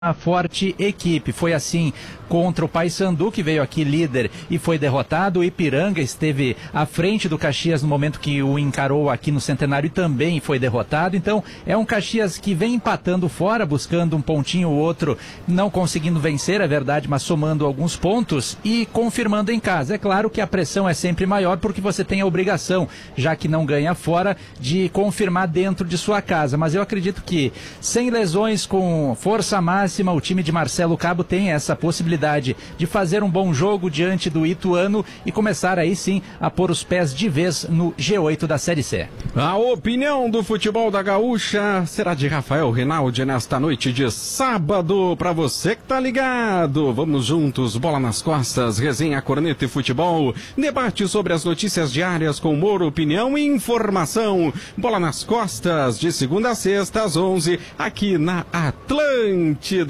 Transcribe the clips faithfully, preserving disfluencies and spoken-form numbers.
uma forte equipe. Foi assim contra o Paysandu, que veio aqui líder e foi derrotado. O Ipiranga esteve à frente do Caxias no momento que o encarou aqui no Centenário e também foi derrotado. Então é um Caxias que vem empatando fora, buscando um pontinho ou outro, não conseguindo vencer, é verdade, mas somando alguns pontos e confirmando em casa. É claro que a pressão é sempre maior porque você tem a obrigação, já que não ganha fora, de confirmar dentro de sua casa. Mas eu acredito que sem lesões, com força máxima, o time de Marcelo Cabo tem essa possibilidade de fazer um bom jogo diante do Ituano e começar aí sim a pôr os pés de vez no G oito da Série C. A opinião do futebol da Gaúcha será de Rafael Rinaldi nesta noite de sábado, para você que tá ligado. Vamos juntos, bola nas costas, resenha, corneta e futebol, debate sobre as notícias diárias com humor, opinião e informação. Bola nas costas, de segunda a sexta às onze, aqui na Atlântida.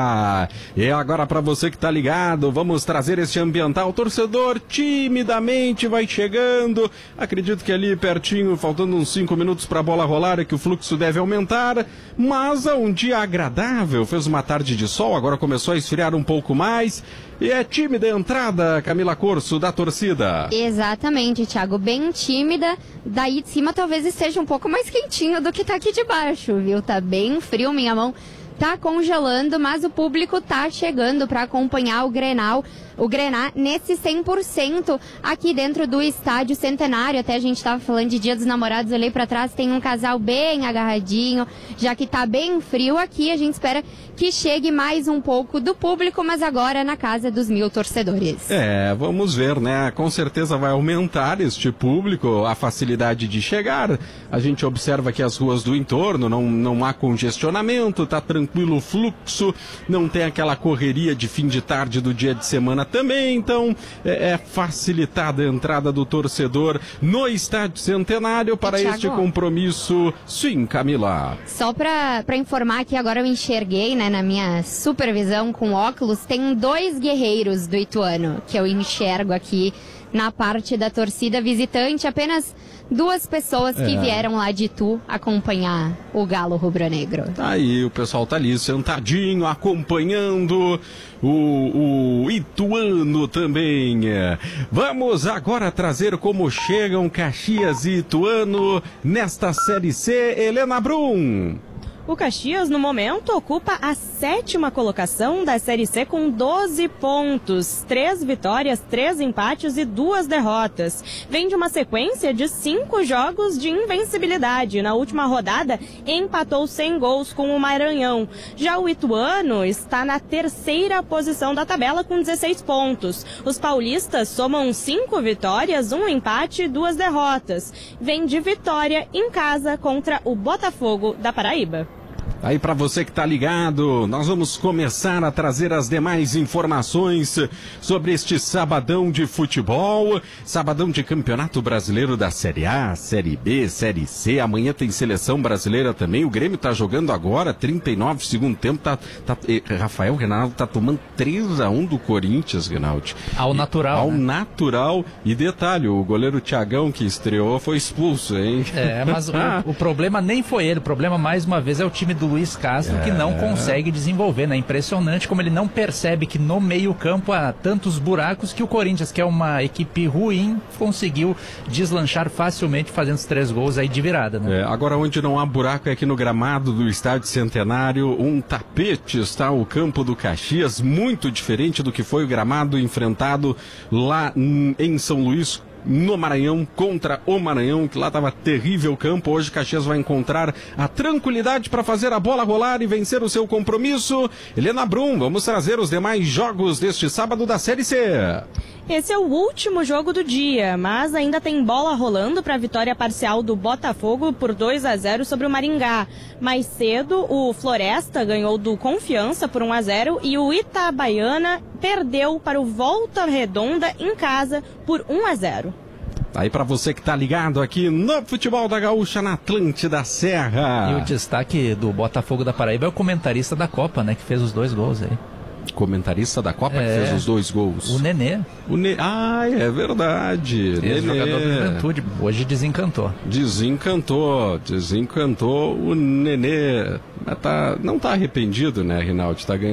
E agora, para você que tá ligado, vamos trazer este ambiental. O torcedor timidamente vai chegando, acredito que ali pertinho, faltando uns cinco minutos para a bola rolar, é que o fluxo deve aumentar, mas é um dia agradável, fez uma tarde de sol, agora começou a esfriar um pouco mais, e é tímida a entrada, Camila Corso, da torcida. Exatamente, Thiago, bem tímida. Daí de cima talvez esteja um pouco mais quentinho do que tá aqui de baixo, viu? Tá bem frio, minha mão tá congelando, mas o público tá chegando para acompanhar o Grenal, o Grená nesse cem por cento aqui dentro do Estádio Centenário. Até a gente tava falando de Dia dos Namorados, olhei para trás, tem um casal bem agarradinho, já que tá bem frio aqui. A gente espera que chegue mais um pouco do público, mas agora na casa dos mil torcedores. É, vamos ver, né? Com certeza vai aumentar este público, a facilidade de chegar. A gente observa que as ruas do entorno não, não há congestionamento, tá tranquilo o fluxo, não tem aquela correria de fim de tarde do dia de semana também, então é, é facilitada a entrada do torcedor no Estádio Centenário para Thiago, este compromisso. Sim, Camila. Só para informar que agora eu enxerguei, né, na minha supervisão com óculos, tem dois guerreiros do Ituano que eu enxergo aqui na parte da torcida visitante, apenas duas pessoas que é. vieram lá de Itu acompanhar o Galo Rubro-Negro. Aí o pessoal tá ali sentadinho, acompanhando o, o Ituano também. Vamos agora trazer como chegam Caxias e Ituano nesta Série C. Helena Brum. O Caxias, no momento, ocupa a sétima colocação da Série C com doze pontos, três vitórias, três empates e duas derrotas. Vem de uma sequência de cinco jogos de invencibilidade. Na última rodada, empatou sem gols com o Maranhão. Já o Ituano está na terceira posição da tabela com dezesseis pontos. Os paulistas somam cinco vitórias, um empate e duas derrotas. Vem de vitória em casa contra o Botafogo da Paraíba. Aí para você que tá ligado, nós vamos começar a trazer as demais informações sobre este sabadão de futebol, sabadão de Campeonato Brasileiro da Série A, Série B, Série C. Amanhã tem seleção brasileira também. O Grêmio tá jogando agora, trinta e nove, segundo tempo, tá, tá, Rafael Reinaldo tá tomando três a um do Corinthians, Reinaldo. Ao natural. Ao né? natural. E detalhe, o goleiro Thiagão que estreou foi expulso, hein? É, mas o, o problema nem foi ele, o problema mais uma vez é o time do Luiz Castro, é. que não consegue desenvolver, né? Impressionante como ele não percebe que no meio campo há tantos buracos que o Corinthians, que é uma equipe ruim, conseguiu deslanchar facilmente fazendo os três gols aí de virada, né? É, agora onde não há buraco é aqui no gramado do Estádio Centenário, um tapete está o campo do Caxias, muito diferente do que foi o gramado enfrentado lá em São Luís, no Maranhão, contra o Maranhão, que lá estava terrível o campo. Hoje Caxias vai encontrar a tranquilidade para fazer a bola rolar e vencer o seu compromisso. Helena Brum, vamos trazer os demais jogos deste sábado da Série C. Esse é o último jogo do dia, mas ainda tem bola rolando para a vitória parcial do Botafogo por dois a zero sobre o Maringá. Mais cedo, o Floresta ganhou do Confiança por um a zero e o Itabaiana perdeu para o Volta Redonda em casa por um a zero. Aí para você que tá ligado aqui no Futebol da Gaúcha, na Atlântida Serra. E o destaque do Botafogo da Paraíba é o comentarista da Copa, né, que fez os dois gols aí. comentarista da Copa, é, que fez os dois gols. O Nenê. O ne... Ah, é verdade. Ex-jogador do Juventude, hoje desencantou. Desencantou, desencantou o Nenê. tá, não tá arrependido, né, Rinaldi? Tá ganhando